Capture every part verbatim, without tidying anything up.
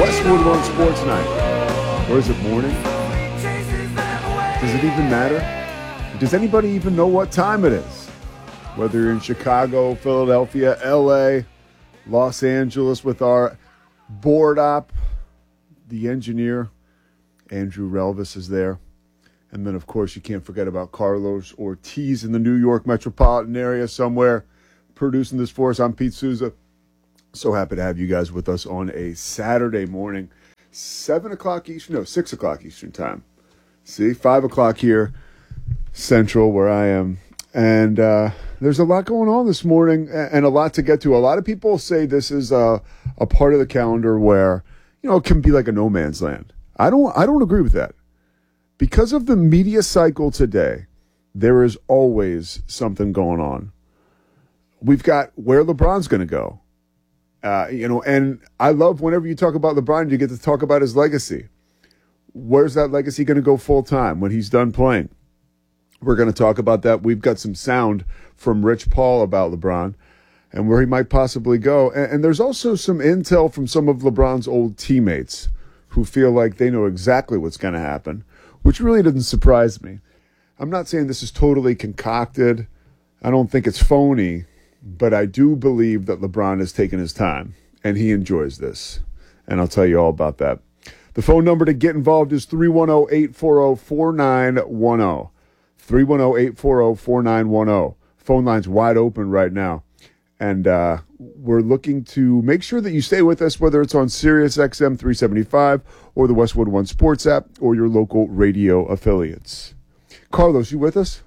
Westwood One Sports Night. Or is it morning? Does it even matter? Does anybody even know what time it is? Whether you're in Chicago, Philadelphia, L A, Los Angeles with our board op, the engineer, Andrew Relvis is there. And then, of course, you can't forget about Carlos Ortiz in the New York metropolitan area somewhere producing this for us. I'm Pete Souza. So happy to have you guys with us on a Saturday morning, seven o'clock Eastern, no, six o'clock Eastern time. See, five o'clock here, Central, where I am. And uh, there's a lot going on this morning and a lot to get to. A lot of people say this is a, a part of the calendar where, you know, it can be like a no man's land. I don't, I don't agree with that. Because of the media cycle today, there is always something going on. We've got where LeBron's going to go. Uh, you know, and I love whenever you talk about LeBron, you get to talk about his legacy. Where's that legacy going to go full time when he's done playing? We're going to talk about that. We've got some sound from Rich Paul about LeBron and where he might possibly go. And, and there's also some intel from some of LeBron's old teammates who feel like they know exactly what's going to happen, which really doesn't surprise me. I'm not saying this is totally concocted. I don't think it's phony. But I do believe that LeBron has taken his time, and he enjoys this. And I'll tell you all about that. The phone number to get involved is three one zero, eight four zero, four nine one zero. three one zero, eight four zero, four nine one zero. Phone line's wide open right now. And uh, we're looking to make sure that you stay with us, whether it's on Sirius X M three seventy-five or the Westwood One Sports app or your local radio affiliates. Carlos, you with us?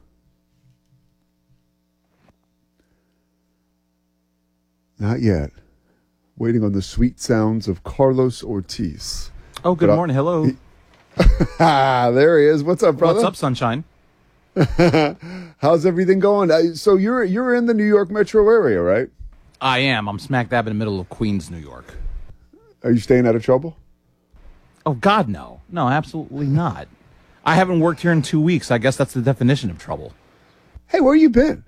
Not yet. Waiting on the sweet sounds of Carlos Ortiz. Oh, good morning. Hello. He, ah, there he is. What's up, brother? What's up, sunshine? How's everything going? So you're you're in the New York metro area, right? I am. I'm smack dab in the middle of Queens, New York. Are you staying out of trouble? Oh, God, no. No, absolutely not. I haven't worked here in two weeks. I guess that's the definition of trouble. Hey, where you been?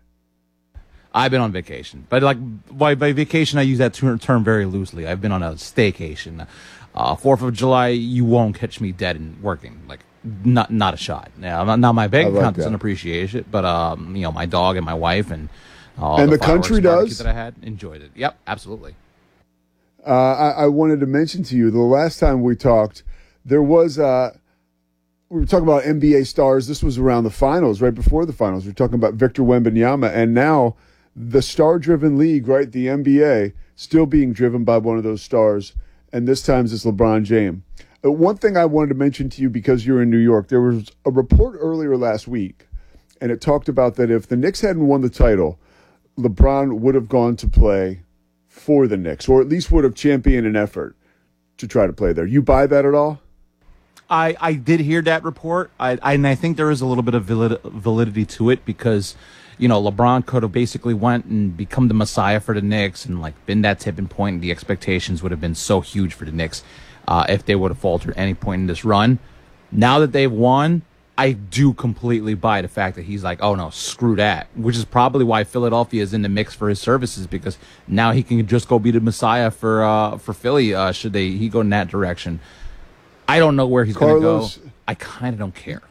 I've been on vacation, but like by, by vacation, I use that term, term very loosely. I've been on a staycation. Uh, Fourth of July, you won't catch me dead and working. Like not not a shot. Now, now my bank like account that. doesn't appreciate it, but um, you know, my dog and my wife and uh, and the, the country does that I had enjoyed it. Yep, absolutely. Uh, I, I wanted to mention to you the last time we talked, there was uh, we were talking about N B A stars. This was around the finals, right before the finals. We were talking about Victor Wembanyama, and now the star-driven league, right, the N B A, still being driven by one of those stars, and this time it's LeBron James. Uh, one thing I wanted to mention to you because you're in New York, there was a report earlier last week, and it talked about that if the Knicks hadn't won the title, LeBron would have gone to play for the Knicks, or at least would have championed an effort to try to play there. You buy that at all? I, I did hear that report, I, I and I think there is a little bit of valid, validity to it because, you know, LeBron could have basically went and become the messiah for the Knicks and like been that tipping point. And the expectations would have been so huge for the Knicks uh, if they would have faltered at any point in this run. Now that they've won, I do completely buy the fact that he's like, oh no, screw that, which is probably why Philadelphia is in the mix for his services because now he can just go be the messiah for uh, for Philly uh, should they he go in that direction. I don't know where he's going to go. I kind of don't care.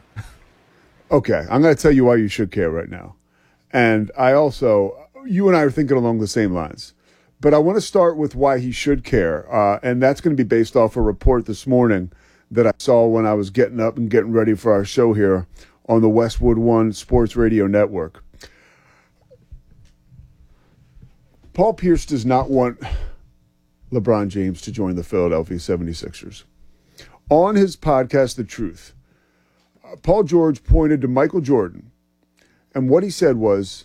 Okay, I'm going to tell you why you should care right now. And I also, you and I are thinking along the same lines. But I want to start with why he should care. Uh, and that's going to be based off a report this morning that I saw when I was getting up and getting ready for our show here on the Westwood One Sports Radio Network. Paul Pierce does not want LeBron James to join the Philadelphia seventy-sixers. On his podcast, The Truth, uh, Paul George pointed to Michael Jordan. And what he said was,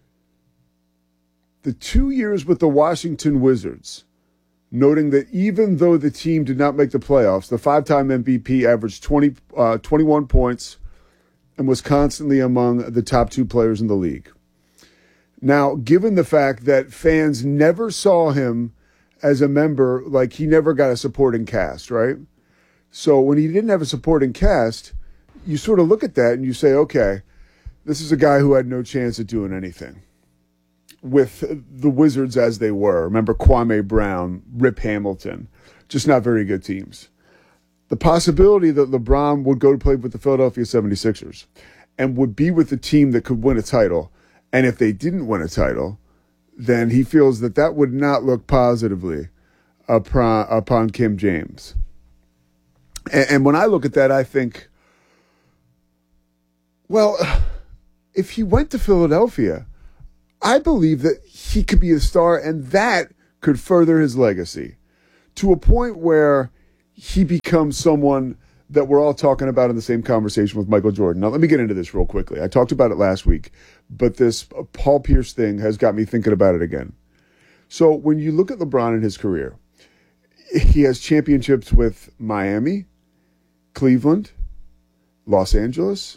the two years with the Washington Wizards, noting that even though the team did not make the playoffs, the five-time M V P averaged twenty, uh, twenty-one points and was constantly among the top two players in the league. Now, given the fact that fans never saw him as a member, like he never got a supporting cast, right? So when he didn't have a supporting cast, you sort of look at that and you say, okay, this is a guy who had no chance of doing anything. with the Wizards as they were. Remember Kwame Brown, Rip Hamilton, just not very good teams. The possibility that LeBron would go to play with the Philadelphia seventy-sixers and would be with a team that could win a title, and if they didn't win a title, then he feels that that would not look positively upon, upon Kim James. And, and when I look at that, I think, well, if he went to Philadelphia, I believe that he could be a star, and that could further his legacy to a point where he becomes someone that we're all talking about in the same conversation with Michael Jordan. Now, let me get into this real quickly. I talked about it last week, but this Paul Pierce thing has got me thinking about it again. So when you look at LeBron in his career, he has championships with Miami, Cleveland, Los Angeles,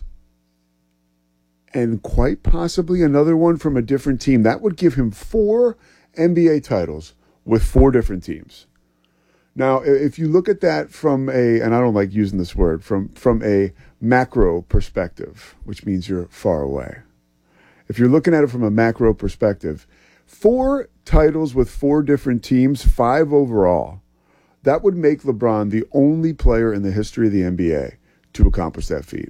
and quite possibly another one from a different team. That would give him four N B A titles with four different teams. Now, if you look at that from a, and I don't like using this word, from, from a macro perspective, which means you're far away. If you're looking at it from a macro perspective, four titles with four different teams, five overall, that would make LeBron the only player in the history of the N B A to accomplish that feat.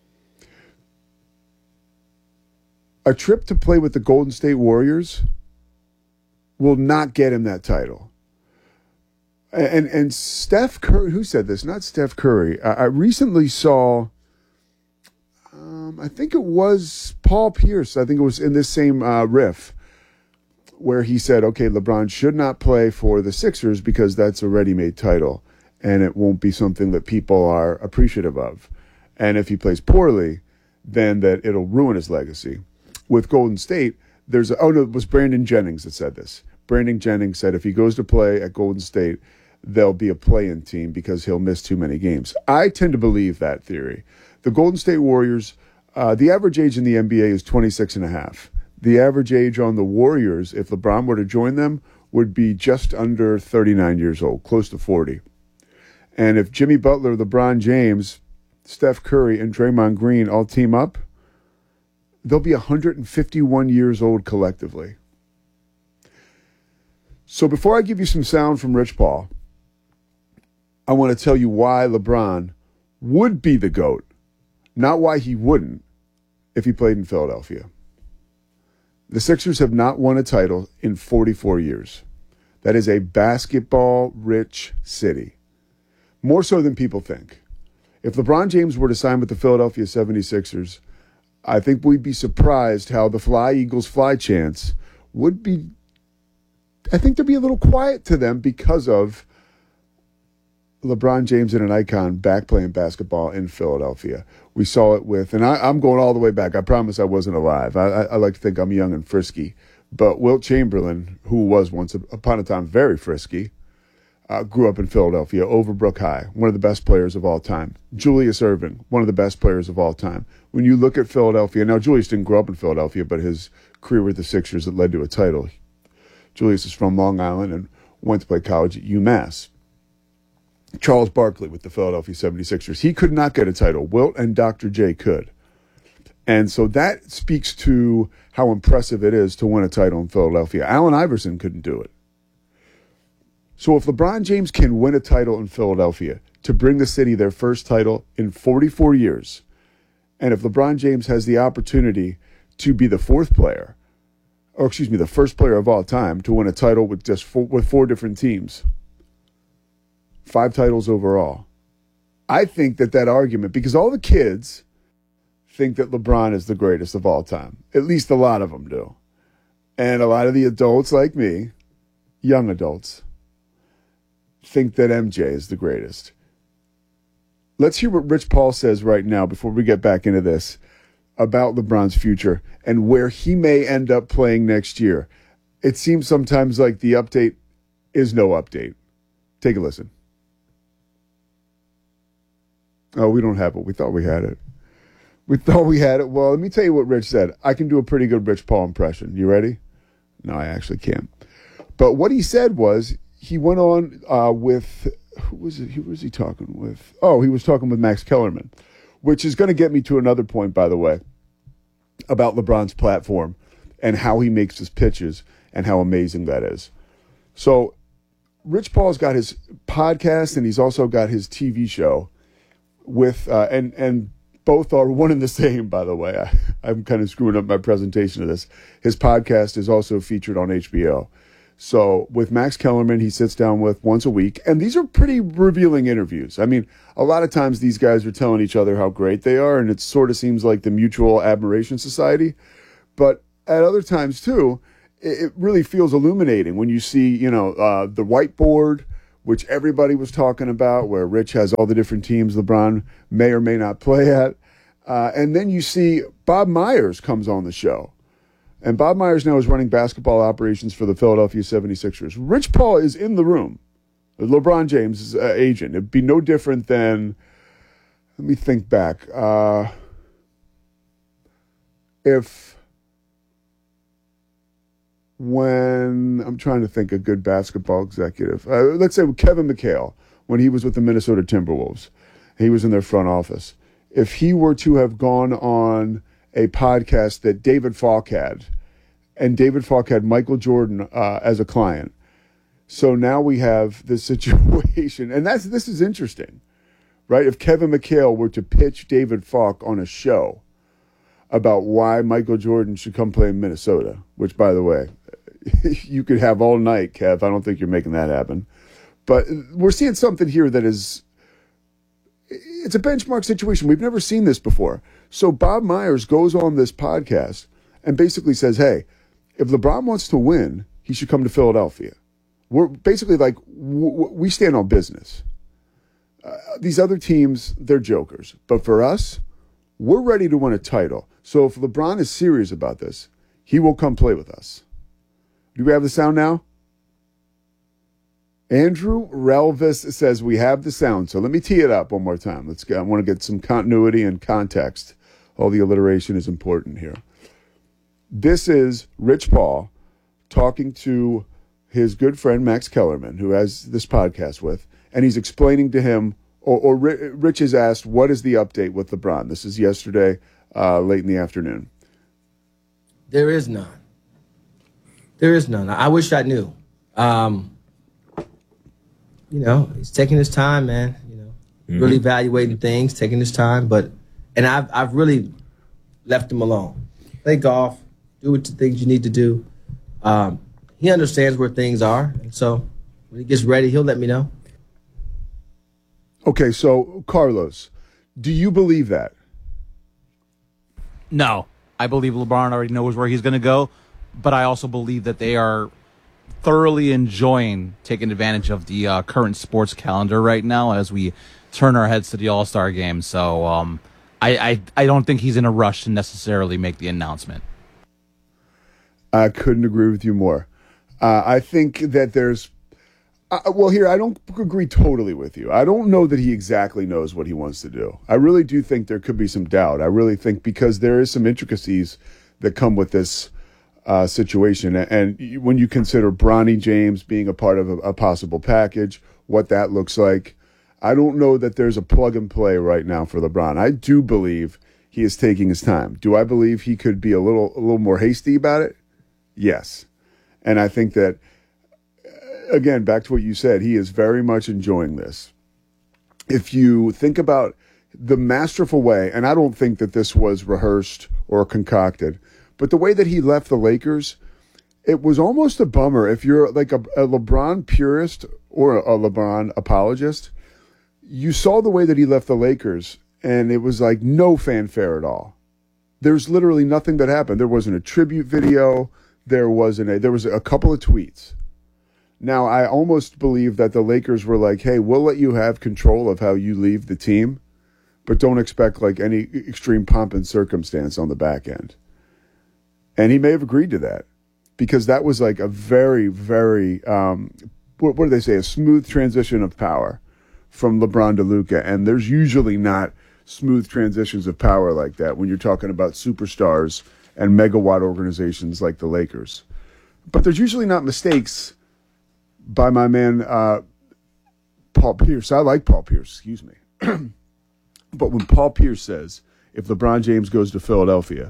A trip to play with the Golden State Warriors will not get him that title. And and Steph Curry, who said this? Not Steph Curry. I, I recently saw, um, I think it was Paul Pierce. I think it was in this same uh, riff where he said, okay, LeBron should not play for the Sixers because that's a ready-made title and it won't be something that people are appreciative of. And if he plays poorly, then that it'll ruin his legacy. With Golden State, there's a, oh no, it was Brandon Jennings that said this. Brandon Jennings said if he goes to play at Golden State, there'll be a play-in team because he'll miss too many games. I tend to believe that theory. The Golden State Warriors, uh, the average age in the N B A is twenty-six and a half. The average age on the Warriors, if LeBron were to join them, would be just under thirty-nine years old, close to forty. And if Jimmy Butler, LeBron James, Steph Curry, and Draymond Green all team up, they'll be one hundred fifty-one years old collectively. So before I give you some sound from Rich Paul, I want to tell you why LeBron would be the GOAT, not why he wouldn't if he played in Philadelphia. The Sixers have not won a title in forty-four years. That is a basketball-rich city, more so than people think. If LeBron James were to sign with the Philadelphia seventy-sixers, I think we'd be surprised how the Fly Eagles Fly chants would be, I think they'd be a little quiet to them because of LeBron James and an icon back playing basketball in Philadelphia. We saw it with, and I, I'm going all the way back. I promise I wasn't alive. I, I, I like to think I'm young and frisky. But Wilt Chamberlain, who was once upon a time very frisky, uh, grew up in Philadelphia, Overbrook High, one of the best players of all time. Julius Erving, one of the best players of all time. When you look at Philadelphia, now Julius didn't grow up in Philadelphia, but his career with the Sixers that led to a title. Julius is from Long Island and went to play college at UMass. Charles Barkley with the Philadelphia seventy-sixers. He could not get a title. Wilt and Doctor J could. And so that speaks to how impressive it is to win a title in Philadelphia. Allen Iverson couldn't do it. So if LeBron James can win a title in Philadelphia to bring the city their first title in forty-four years, and if LeBron James has the opportunity to be the fourth player, or excuse me, the first player of all time to win a title with just four, with four different teams, five titles overall, I think that that argument, because all the kids think that LeBron is the greatest of all time. At least a lot of them do. And a lot of the adults like me, young adults, think that M J is the greatest. Let's hear what Rich Paul says right now before we get back into this about LeBron's future and where he may end up playing next year. It seems sometimes like the update is no update. Take a listen. Oh, we don't have it. We thought we had it. We thought we had it. Well, let me tell you what Rich said. I can do a pretty good Rich Paul impression. You ready? No, I actually can't. But what he said was he went on uh, with, who was it? Who was he talking with? Oh, he was talking with Max Kellerman, which is going to get me to another point, by the way, about LeBron's platform and how he makes his pitches and how amazing that is. So Rich Paul's got his podcast and he's also got his T V show with, uh, and, and both are one and the same, by the way. I, I'm kind of screwing up my presentation of this. His podcast is also featured on H B O. So with Max Kellerman, he sits down with once a week, and these are pretty revealing interviews. I mean, a lot of times these guys are telling each other how great they are, and it sort of seems like the Mutual Admiration Society. But at other times, too, it really feels illuminating when you see, you know, uh, the whiteboard, which everybody was talking about, where Rich has all the different teams LeBron may or may not play at. Uh, and then you see Bob Myers comes on the show. And Bob Myers now is running basketball operations for the Philadelphia seventy-sixers. Rich Paul is in the room. LeBron James' uh, agent. It'd be no different than, let me think back. Uh, if when, I'm trying to think a good basketball executive. Uh, let's say Kevin McHale, when he was with the Minnesota Timberwolves. He was in their front office. If he were to have gone on a podcast that David Falk had, and David Falk had Michael Jordan uh, as a client. So now we have this situation, and that's this is interesting, right? If Kevin McHale were to pitch David Falk on a show about why Michael Jordan should come play in Minnesota, which, by the way, you could have all night, Kev. I don't think you're making that happen. But we're seeing something here that is, it's a benchmark situation. We've never seen this before. So Bob Myers goes on this podcast and basically says, hey, if LeBron wants to win, he should come to Philadelphia. We're basically like, w- we stand on business. Uh, these other teams, they're jokers. But for us, we're ready to win a title. So if LeBron is serious about this, he will come play with us. Do we have the sound now? Andrew Relvis says we have the sound. So let me tee it up one more time. Let's get, I want to get some continuity and context. All the alliteration is important here. This is Rich Paul talking to his good friend Max Kellerman, who has this podcast with, and he's explaining to him, or, or Rich has asked, what is the update with LeBron? This is yesterday, uh, late in the afternoon. There is none. There is none. I wish I knew. Um, you know, he's taking his time, man. You know, mm-hmm. really evaluating things, taking his time. But and I've I've really left him alone. Play golf, do what the things you need to do. Um, he understands where things are, and so when he gets ready, he'll let me know. Okay, so Carlos, do you believe that? No, I believe LeBron already knows where he's going to go, but I also believe that they are thoroughly enjoying taking advantage of the uh, current sports calendar right now as we turn our heads to the All-Star game. So um, I, I I don't think he's in a rush to necessarily make the announcement. I couldn't agree with you more. Uh, I think that there's uh, well, here, I don't agree totally with you. I don't know that he exactly knows what he wants to do. I really do think there could be some doubt. I really think because there is some intricacies that come with this uh, situation. And when you consider Bronny James being a part of a, a possible package, what that looks like, I don't know that there's a plug and play right now for LeBron. I do believe he is taking his time. Do I believe he could be a little a little more hasty about it? Yes. And I think that, again, back to what you said, he is very much enjoying this. If you think about the masterful way, and I don't think that this was rehearsed or concocted, but the way that he left the Lakers, it was almost a bummer. If you're like a, a LeBron purist or a LeBron apologist, you saw the way that he left the Lakers, and it was like no fanfare at all. There's literally nothing that happened. There wasn't a tribute video. There wasn't a, there was a couple of tweets. Now, I almost believe that the Lakers were like, hey, we'll let you have control of how you leave the team, but don't expect like any extreme pomp and circumstance on the back end. And he may have agreed to that because that was like a very, very, um, what, what do they say, a smooth transition of power from LeBron to Luka. And there's usually not smooth transitions of power like that when you're talking about superstars and megawatt organizations like the Lakers. But there's usually not mistakes by my man, uh, Paul Pierce. I like Paul Pierce, excuse me. But when Paul Pierce says, if LeBron James goes to Philadelphia,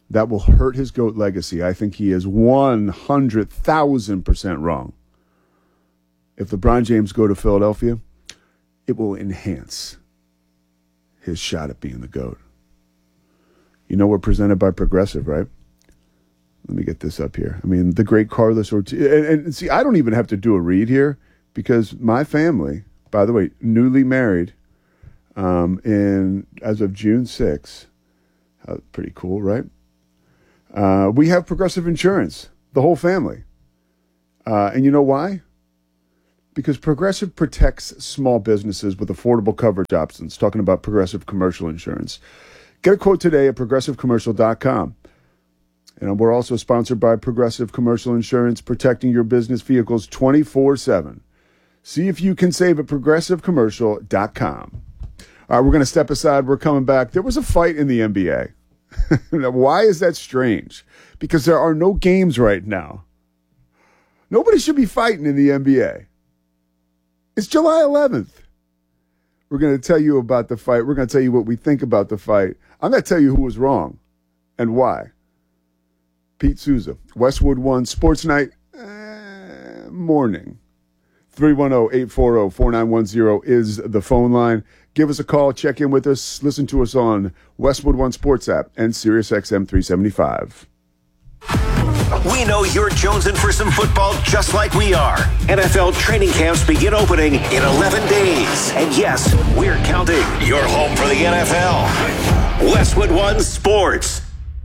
that will hurt his GOAT legacy. I think he is one hundred thousand percent wrong. If LeBron James go to Philadelphia, it will enhance his shot at being the GOAT. You know we're presented by Progressive, right? Let me get this up here. I mean, the great Carlos Ortiz. And, and see, I don't even have to do a read here because my family, by the way, newly married um, in as of June sixth. Uh, pretty cool, right? Uh, we have Progressive Insurance, the whole family. Uh, and you know why? Because Progressive protects small businesses with affordable coverage options, talking about Progressive Commercial Insurance. Get a quote today at progressive commercial dot com. And we're also sponsored by Progressive Commercial Insurance, protecting your business vehicles twenty-four seven. See if you can save at progressive commercial dot com. All right, we're going to step aside. We're coming back. There was a fight in the N B A. Now, why is that strange? Because there are no games right now. Nobody should be fighting in the N B A. It's July eleventh. We're going to tell you about the fight. We're going to tell you what we think about the fight. I'm going to tell you who was wrong and why. Pete Souza, Westwood One Sports Night uh, morning. three one zero, eight four zero, four nine one zero is the phone line. Give us a call. Check in with us. Listen to us on Westwood One Sports app and Sirius X M three seventy-five. We know you're jonesing for some football just like we are. N F L training camps begin opening in eleven days. And yes, we're counting. You're home for the N F L. Westwood One Sports.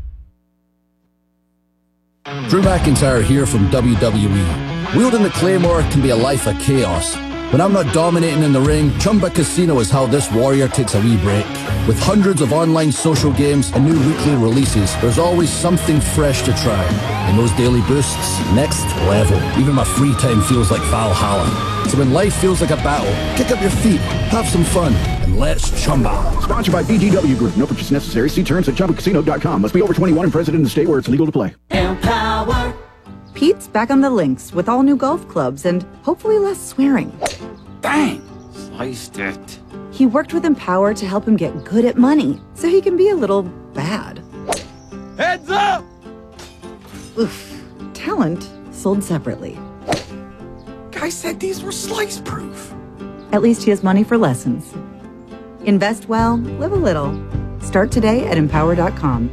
Drew McIntyre here from W W E. Wielding the Claymore can be a life of chaos. When I'm not dominating in the ring, Chumba Casino is how this warrior takes a wee break. With hundreds of online social games and new weekly releases, there's always something fresh to try. And those daily boosts, next level. Even my free time feels like Valhalla. So when life feels like a battle, kick up your feet, have some fun, and let's Chumba. Sponsored by B G W Group. No purchase necessary. See terms at chumba casino dot com. Must be over twenty-one and present in the state where it's legal to play. Empower. Pete's back on the links with all new golf clubs and hopefully less swearing. Bang! Sliced it. He worked with Empower to help him get good at money so he can be a little bad. Heads up! Oof. Talent sold separately. Guy said these were slice proof. At least he has money for lessons. Invest well, live a little. Start today at empower dot com.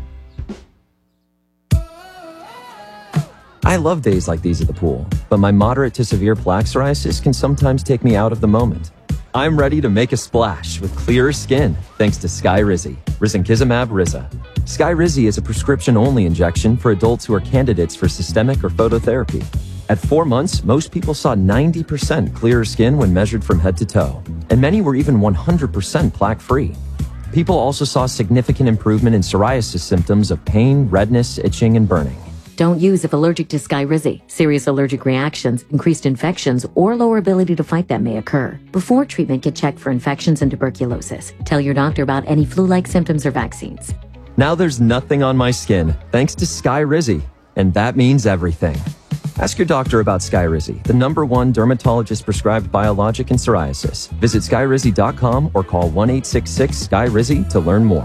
I love days like these at the pool, but my moderate to severe plaque psoriasis can sometimes take me out of the moment. I'm ready to make a splash with clearer skin thanks to Skyrizi, risankizumab Riza. Skyrizi is a prescription-only injection for adults who are candidates for systemic or phototherapy. At four months, most people saw ninety percent clearer skin when measured from head to toe, and many were even one hundred percent plaque-free. People also saw significant improvement in psoriasis symptoms of pain, redness, itching, and burning. Don't use if allergic to Skyrizi. Serious allergic reactions, increased infections, or lower ability to fight them may occur. Before treatment, get checked for infections and tuberculosis. Tell your doctor about any flu-like symptoms or vaccines. Now there's nothing on my skin, thanks to Skyrizi, and that means everything. Ask your doctor about Skyrizi, the number one dermatologist-prescribed biologic in psoriasis. Visit skyrizi dot com or call one eight six six Sky Rizi to learn more.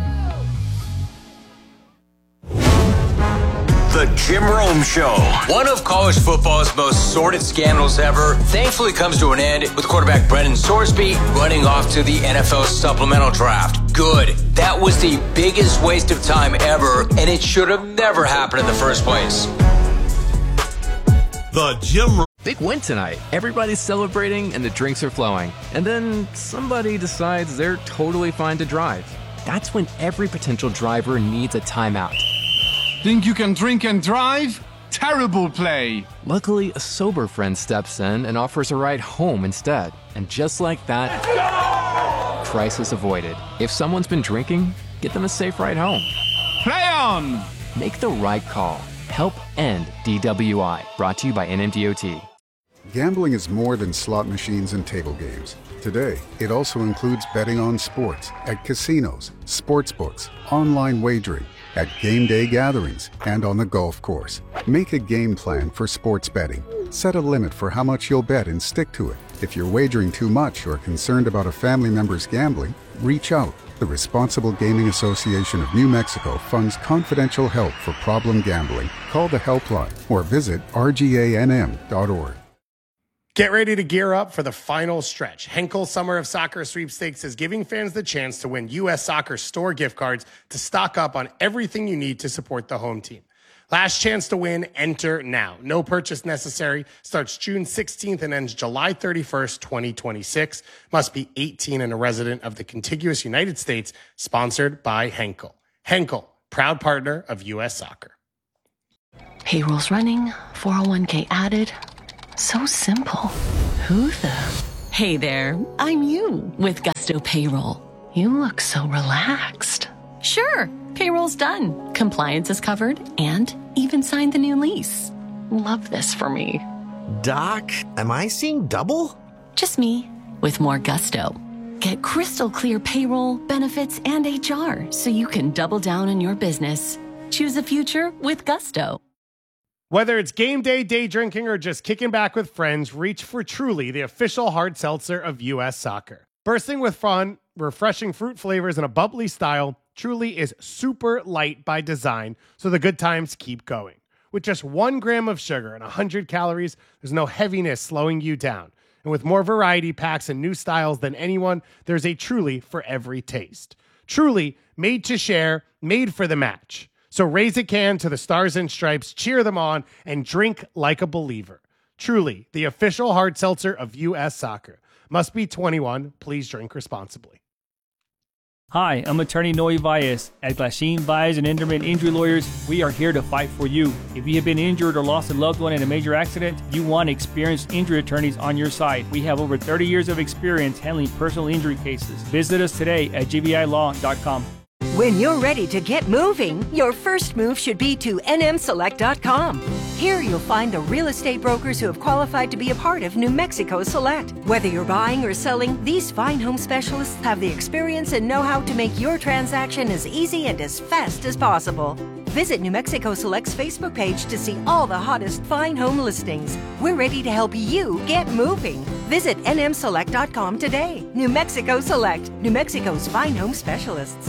The Jim Rome Show. One of college football's most sordid scandals ever thankfully comes to an end with quarterback Brendan Sorsby running off to the N F L supplemental draft. Good. That was the biggest waste of time ever, and it should have never happened in the first place. The Jim Rome. Big win tonight. Everybody's celebrating and the drinks are flowing. And then somebody decides they're totally fine to drive. That's when every potential driver needs a timeout. Think you can drink and drive? Terrible play. Luckily, a sober friend steps in and offers a ride home instead. And just like that, crisis avoided. If someone's been drinking, get them a safe ride home. Play on! Make the right call. Help end D W I. Brought to you by N M D O T. Gambling is more than slot machines and table games. Today, it also includes betting on sports, at casinos, sports books, online wagering, at game day gatherings, and on the golf course. Make a game plan for sports betting. Set a limit for how much you'll bet and stick to it. If you're wagering too much or concerned about a family member's gambling, reach out. The Responsible Gaming Association of New Mexico funds confidential help for problem gambling. Call the helpline or visit r g a n m dot org. Get ready to gear up for the final stretch. Henkel Summer of Soccer Sweepstakes is giving fans the chance to win U S Soccer store gift cards to stock up on everything you need to support the home team. Last chance to win, enter now. No purchase necessary. Starts June sixteenth and ends July thirty-first, twenty twenty-six. Must be eighteen and a resident of the contiguous United States. Sponsored by Henkel. Henkel, proud partner of U S Soccer. Payroll's running, four oh one k added. So simple. Who the? Hey there, I'm you with Gusto Payroll. You look so relaxed. Sure, payroll's done. Compliance is covered and even signed the new lease. Love this for me. Doc, am I seeing double? Just me with more gusto. Get crystal clear payroll, benefits, and H R so you can double down on your business. Choose a future with Gusto. Whether it's game day, day drinking, or just kicking back with friends, reach for Truly, the official hard seltzer of U S Soccer. Bursting with fun, refreshing fruit flavors, and a bubbly style, Truly is super light by design, so the good times keep going. With just one gram of sugar and one hundred calories, there's no heaviness slowing you down. And with more variety packs and new styles than anyone, there's a Truly for every taste. Truly, made to share, made for the match. So raise a can to the Stars and Stripes, cheer them on, and drink like a believer. Truly, the official hard seltzer of U S Soccer. Must be twenty-one. Please drink responsibly. Hi, I'm attorney Noe Valles. At Glasheen Valles and Enderman Injury Lawyers, we are here to fight for you. If you have been injured or lost a loved one in a major accident, you want experienced injury attorneys on your side. We have over thirty years of experience handling personal injury cases. Visit us today at g v i law dot com. When you're ready to get moving, your first move should be to n m select dot com. Here you'll find the real estate brokers who have qualified to be a part of New Mexico Select. Whether you're buying or selling, these fine home specialists have the experience and know-how to make your transaction as easy and as fast as possible. Visit New Mexico Select's Facebook page to see all the hottest fine home listings. We're ready to help you get moving. Visit n m select dot com today. New Mexico Select, New Mexico's fine home specialists.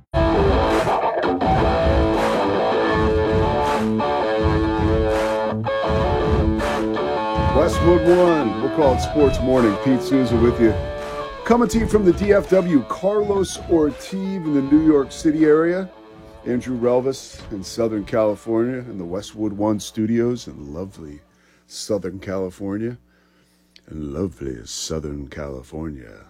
Westwood One, we'll call it Sports Morning. Pete Souza with you. Coming to you from the D F W, Carlos Ortiz in the New York City area. Andrew Relvis in Southern California in the Westwood One studios in lovely Southern California. And lovely Southern California.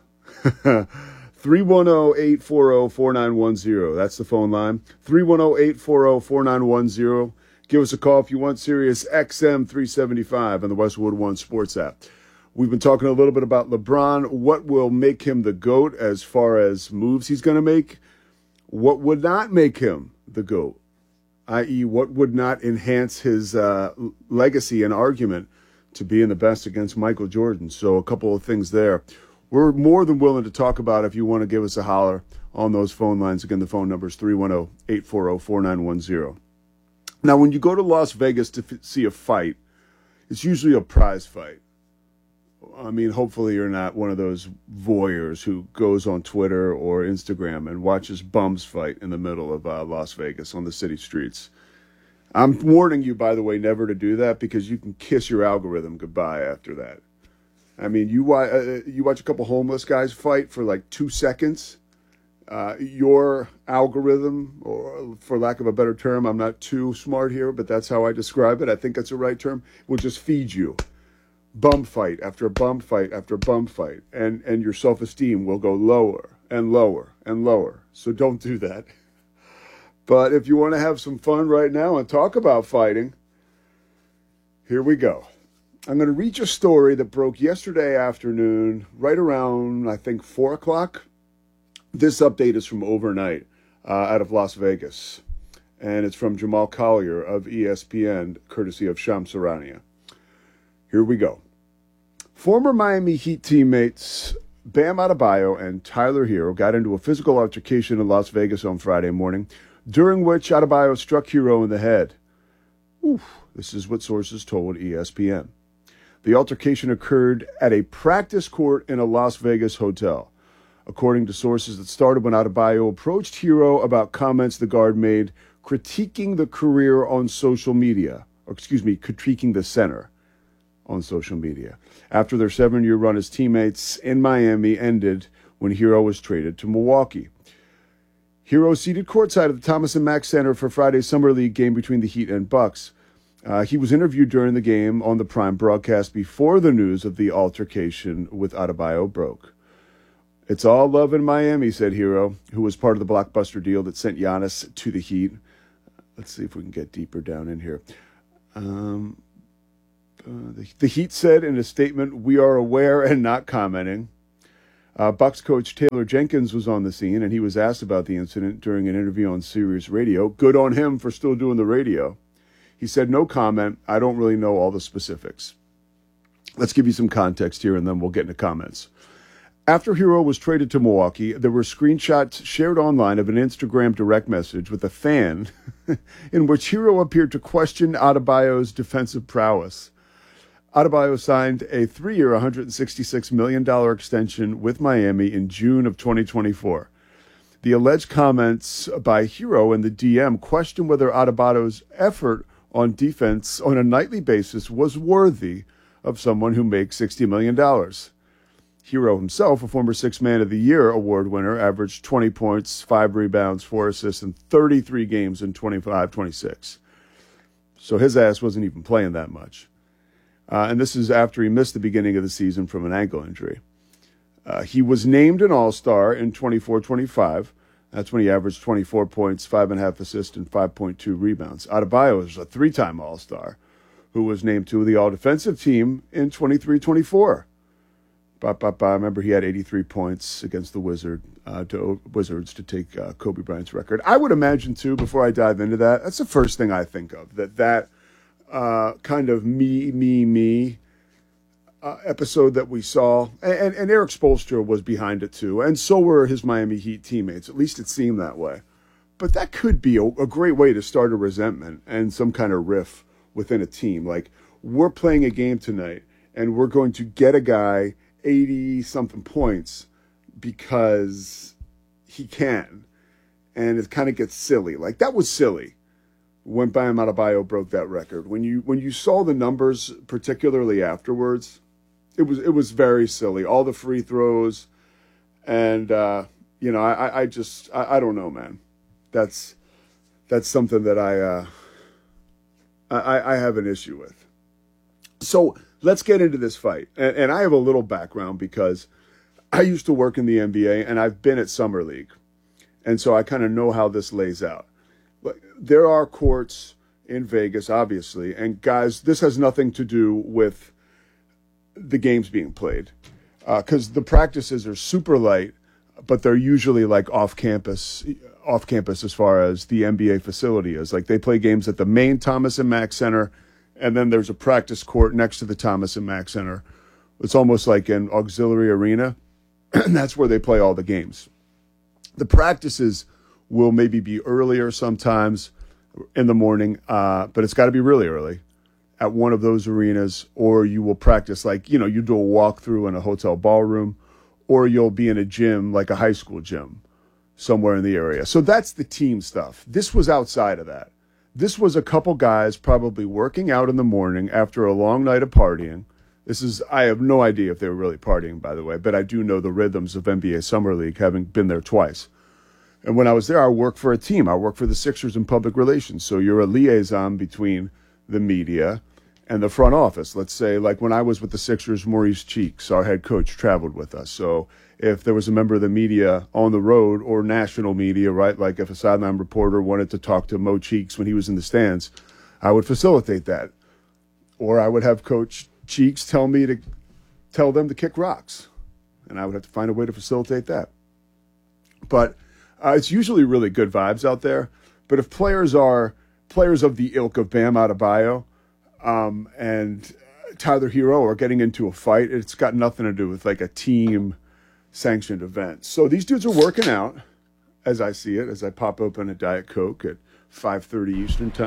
three one zero, eight four zero, four nine one zero. That's the phone line. three one zero, eight four zero, four nine one zero. Give us a call if you want Sirius X M three seventy-five on the Westwood One Sports app. We've been talking a little bit about LeBron, what will make him the GOAT as far as moves he's going to make. What would not make him the GOAT, that is what would not enhance his uh, legacy and argument to being the best against Michael Jordan. So a couple of things there. We're more than willing to talk about if you want to give us a holler on those phone lines. Again, the phone number is three one zero, eight four zero, four nine one zero. Now, when you go to Las Vegas to f- see a fight, it's usually a prize fight. I mean, hopefully you're not one of those voyeurs who goes on Twitter or Instagram and watches bums fight in the middle of uh, Las Vegas on the city streets. I'm warning you, by the way, never to do that because you can kiss your algorithm goodbye after that. I mean, you, uh, you watch a couple homeless guys fight for like two seconds. Uh, your algorithm, or for lack of a better term, I'm not too smart here, but that's how I describe it. I think that's the right term. Will just feed you bum fight after bum fight after bum fight, and and your self-esteem will go lower and lower and lower. So don't do that. But if you want to have some fun right now and talk about fighting, here we go. I'm going to read you a story that broke yesterday afternoon, right around, I think, four o'clock. This update is from overnight uh, out of Las Vegas, and it's from Jamal Collier of E S P N, courtesy of Shams Charania. Here we go. Former Miami Heat teammates Bam Adebayo and Tyler Hero got into a physical altercation in Las Vegas on Friday morning, during which Adebayo struck Hero in the head. Oof, this is what sources told E S P N. The altercation occurred at a practice court in a Las Vegas hotel. according to sources that started when Adebayo approached Hero about comments the guard made critiquing the career on social media, or excuse me, critiquing the center on social media. After their seven-year run as teammates in Miami ended when Hero was traded to Milwaukee. Hero seated courtside at the Thomas and Mack Center for Friday's Summer League game between the Heat and Bucks. Uh, he was interviewed during the game on the Prime broadcast before the news of the altercation with Adebayo broke. It's all love in Miami, said Hero, who was part of the blockbuster deal that sent Giannis to the Heat. Let's see if we can get deeper down in here. Um, uh, the, the Heat said in a statement, "We are aware and not commenting." Uh, Bucks coach Taylor Jenkins was on the scene, and he was asked about the incident during an interview on Sirius Radio. Good on him for still doing the radio. He said, "No comment. I don't really know all the specifics." Let's give you some context here, and then we'll get into comments. After Hero was traded to Milwaukee, there were screenshots shared online of an Instagram direct message with a fan in which Hero appeared to question Adebayo's defensive prowess. Adebayo signed a three-year, one hundred sixty-six million dollars extension with Miami in June of twenty twenty-four. The alleged comments by Hero in the D M questioned whether Adebayo's effort on defense on a nightly basis was worthy of someone who makes sixty million dollars. Hero himself, a former Sixth Man of the Year award winner, averaged twenty points, five rebounds, four assists, in thirty-three games in twenty-five twenty-six. So his ass wasn't even playing that much. Uh, and this is after he missed the beginning of the season from an ankle injury. Uh, he was named an All-Star in twenty-four twenty-five. That's when he averaged twenty-four points, five and a half assists, and five point two rebounds. Adebayo is a three-time All-Star who was named to the All-Defensive team in twenty-three twenty-four. Ba, ba, ba. I remember he had eighty-three points against the Wizard, uh, to, Wizards to take uh, Kobe Bryant's record. I would imagine, too, before I dive into that, that's the first thing I think of, that that uh, kind of me, me, me uh, episode that we saw, and, and Eric Spoelstra was behind it, too, and so were his Miami Heat teammates. At least it seemed that way. But that could be a, a great way to start a resentment and some kind of riff within a team. Like, we're playing a game tonight, and we're going to get a guy eighty-something points because he can. And it kind of gets silly. Like, that was silly when Bam Adebayo broke that record. When you when you saw the numbers, particularly afterwards, it was it was very silly. All the free throws. And, uh, you know, I, I just, I, I don't know, man. That's that's something that I, uh, I, I have an issue with. So let's get into this fight. And, and I have a little background because I used to work in the N B A and I've been at Summer League. And so I kind of know how this lays out. But there are courts in Vegas, obviously. And guys, this has nothing to do with the games being played. Because uh, the practices are super light, but they're usually like off campus, off campus as far as the N B A facility is. Like they play games at the main Thomas and Mack Center, and then there's a practice court next to the Thomas and Mack Center. It's almost like an auxiliary arena, and that's where they play all the games. The practices will maybe be earlier sometimes in the morning, uh, but it's got to be really early at one of those arenas, or you will practice like, you know, you do a walkthrough in a hotel ballroom, or you'll be in a gym, like a high school gym somewhere in the area. So that's the team stuff. This was outside of that. This was a couple guys probably working out in the morning after a long night of partying. This is, I have no idea if they were really partying, by the way, but I do know the rhythms of N B A Summer League, having been there twice. And when I was there, I worked for a team. I worked for the Sixers in public relations. So you're a liaison between the media and the front office. Let's say, like when I was with the Sixers, Maurice Cheeks, our head coach, traveled with us. So if there was a member of the media on the road or national media, right, like if a sideline reporter wanted to talk to Mo Cheeks when he was in the stands, I would facilitate that. Or I would have Coach Cheeks tell me to tell them to kick rocks. And I would have to find a way to facilitate that. But uh, it's usually really good vibes out there. But if players are players of the ilk of Bam Adebayo, Um, and Tyler Hero are getting into a fight, it's got nothing to do with like a team sanctioned event. So these dudes are working out, as I see it, as I pop open a Diet Coke at five thirty Eastern time.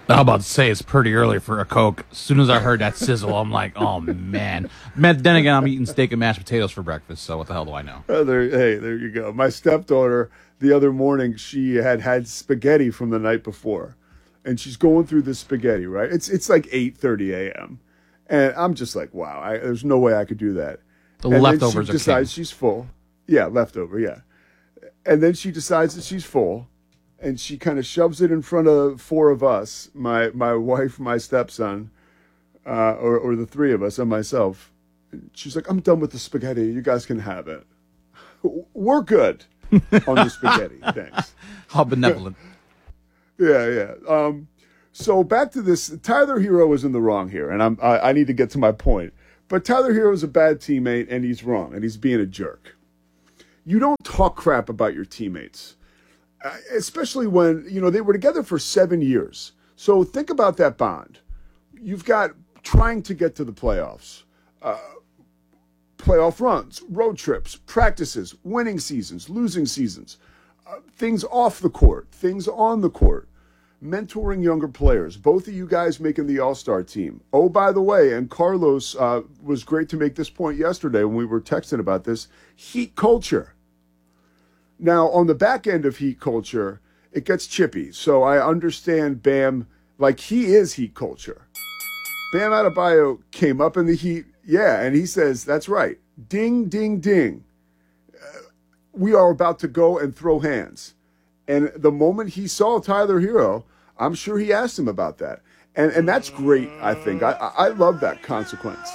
I'm about to say it's pretty early for a Coke. As soon as I heard that sizzle, I'm like, oh, man. man. Then again, I'm eating steak and mashed potatoes for breakfast, so what the hell do I know? Oh, there, hey, there you go. My stepdaughter, the other morning, she had had spaghetti from the night before, and she's going through the spaghetti, right? It's it's like eight thirty a.m., and I'm just like, wow, I, there's no way I could do that. The and leftovers then she are decides king. she's full. Yeah, leftover, yeah. And then she decides that she's full. And she kind of shoves it in front of four of us, my my wife, my stepson, uh, or, or the three of us, and myself. And she's like, I'm done with the spaghetti. You guys can have it. We're good on the spaghetti. Thanks. How benevolent. yeah, yeah. Um, so back to this. Tyler Hero is in the wrong here, and I'm, I, I need to get to my point. But Tyler Hero is a bad teammate, and he's wrong, and he's being a jerk. You don't talk crap about your teammates. Especially when, you know, they were together for seven years. So think about that bond. You've got trying to get to the playoffs, uh, playoff runs, road trips, practices, winning seasons, losing seasons, uh, things off the court, things on the court, mentoring younger players. Both of you guys making the All-Star team. Oh, by the way, and Carlos uh, was great to make this point yesterday when we were texting about this, Heat culture. Now, on the back end of Heat culture, it gets chippy. So I understand Bam, like he is Heat culture. Bam Adebayo came up in the Heat. Yeah, and he says, that's right. Ding, ding, ding. Uh, we are about to go and throw hands. And the moment he saw Tyler Hero, I'm sure he asked him about that. And and that's great, I think. I, I love that consequence.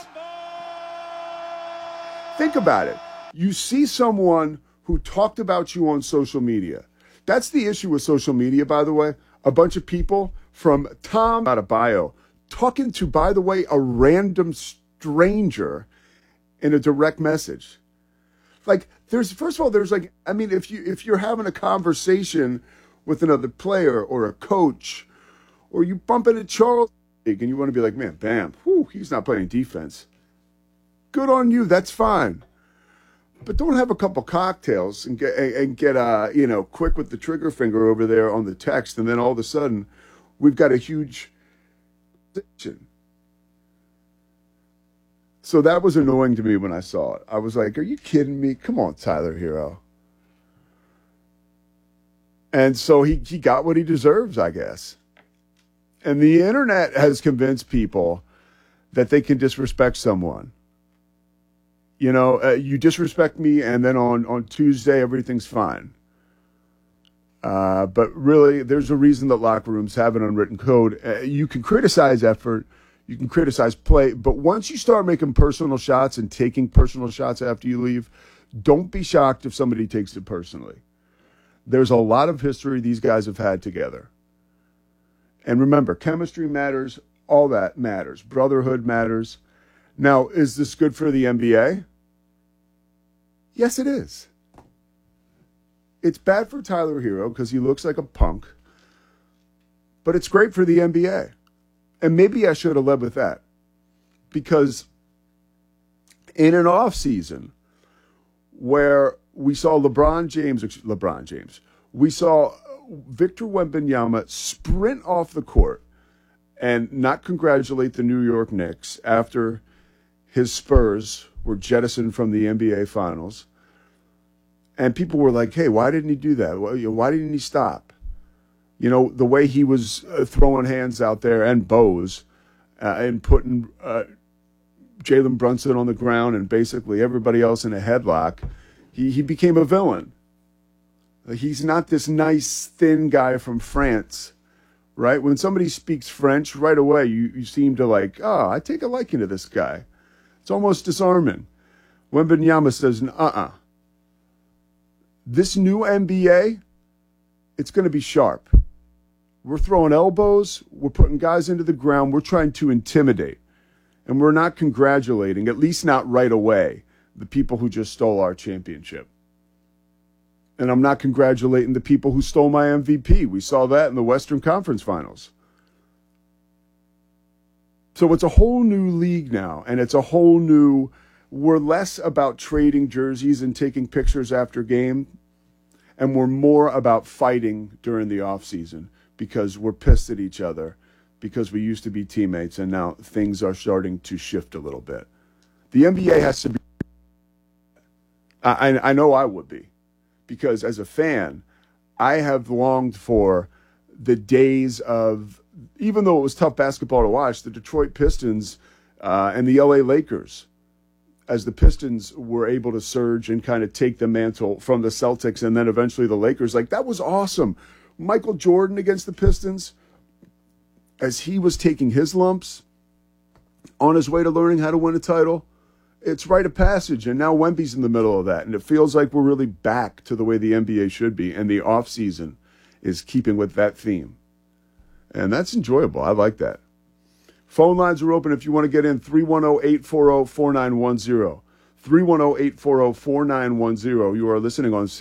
Think about it. You see someone who talked about you on social media. That's the issue with social media, by the way. A bunch of people from Tom Adebayo talking to, by the way, a random stranger in a direct message. Like, there's, first of all, there's like, I mean, if you if you're having a conversation with another player or a coach, or you bump into Charles and you want to be like, man, Bam, whew, he's not playing defense. Good on you. That's fine. But don't have a couple cocktails and get and get uh you know quick with the trigger finger over there on the text, and then all of a sudden we've got a huge situation. So that was annoying to me when I saw it. I was like, "Are you kidding me? Come on, Tyler Hero." And so he he got what he deserves, I guess. And the internet has convinced people that they can disrespect someone. You know, uh, you disrespect me, and then on, on Tuesday, everything's fine. Uh, but really, there's a reason that locker rooms have an unwritten code. Uh, you can criticize effort, you can criticize play, but once you start making personal shots and taking personal shots after you leave, don't be shocked if somebody takes it personally. There's a lot of history these guys have had together. And remember, chemistry matters, all that matters. Brotherhood matters. Now, is this good for the N B A? Yes, it is. It's bad for Tyler Hero because he looks like a punk, but it's great for the N B A. And maybe I should have led with that, because in an off season where we saw LeBron James, LeBron James, we saw Victor Wembanyama sprint off the court and not congratulate the New York Knicks after his Spurs were jettisoned from the N B A Finals. And people were like, hey, why didn't he do that? Why didn't he stop? You know, the way he was uh, throwing hands out there and bows uh, and putting uh, Jalen Brunson on the ground and basically everybody else in a headlock, he, he became a villain. He's not this nice, thin guy from France, right? When somebody speaks French, right away you, you seem to like, oh, I take a liking to this guy. It's almost disarming. Wembanyama says, uh-uh. This new N B A, it's going to be sharp. We're throwing elbows. We're putting guys into the ground. We're trying to intimidate. And we're not congratulating, at least not right away, the people who just stole our championship. And I'm not congratulating the people who stole my M V P. We saw that in the Western Conference Finals. So it's a whole new league now, and it's a whole new, we're less about trading jerseys and taking pictures after game, and we're more about fighting during the offseason because we're pissed at each other because we used to be teammates, and now things are starting to shift a little bit. The N B A has to be. I, I know I would be, because as a fan, I have longed for the days of, even though it was tough basketball to watch, the Detroit Pistons uh, and the L A Lakers, as the Pistons were able to surge and kind of take the mantle from the Celtics and then eventually the Lakers. Like, that was awesome. Michael Jordan against the Pistons, as he was taking his lumps on his way to learning how to win a title, it's rite of passage. And now Wemby's in the middle of that. And it feels like we're really back to the way the N B A should be. And the offseason is keeping with that theme. And that's enjoyable. I like that. Phone lines are open if you want to get in. three one zero, eight four zero, four nine one zero. three one zero, eight four zero, four nine one zero. You are listening on